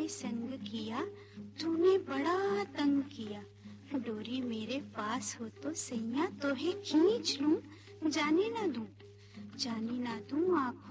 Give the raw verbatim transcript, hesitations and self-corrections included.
मेरे संग किया, तूने बड़ा तंग किया। डोरी मेरे पास हो तो सैया तोहे खींच लूं, जाने ना दूं, जाने ना दूं आँखों